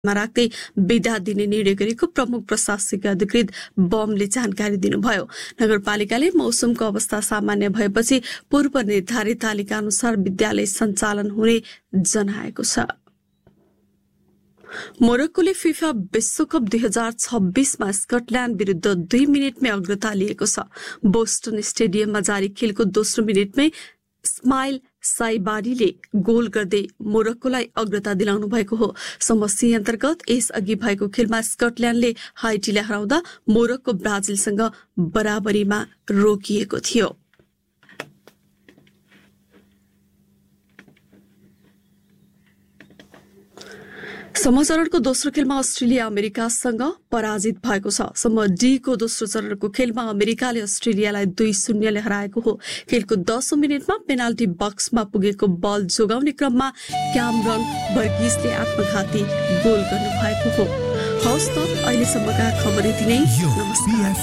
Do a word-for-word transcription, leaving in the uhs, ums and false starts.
मा राख्दै बिदा दिने निर्णय गरेको प्रमुख प्रशासकीय अधिकृत बमले जानकारी दिनुभयो। नगरपालिकाले मौसमको अवस्था सामान्य भएपछि पूर्व निर्धारित तालिका अनुसार विद्यालय सञ्चालन हुने जनाएको छ। मोरक्कोले फिफा विश्वकप दुई हजार छब्बीसमा स्कटल्याण्ड विरुद्ध दुई मिनटमै अग्रता लिएको छ। बोस्टन स्टेडियममा जारी खेलको दोस्रो मिनटमै स्माइल साइबारीले गोल गर्दै मोरक्कोलाई अग्रता दिलाउनु भएको हो। समष्टि अन्तर्गत यस अघि भएको खेलमा स्कटल्याण्डले हाइटीलाई हराउँदा मोरक्को ब्राजिलसँग बराबरीमा रोकिएको थियो। समूह चरणको दोस्रो खेलमा अस्ट्रेलिया अमेरिकासँग पराजित भएको छ। समूह डी को दोस्रो चरणको खेलमा अमेरिकाले अस्ट्रेलियालाई दुई शून्यले हराएको हो। खेलको दसौं मिनटमा पेनाल्टी बक्समा पुगेको बल जोगाउने क्रममा क्यामरन बर्गिसले आत्मघाती गोल गर्नु भएको हो। हवस् त अहिलेसम्मका खबर यति नै। नमस्कार।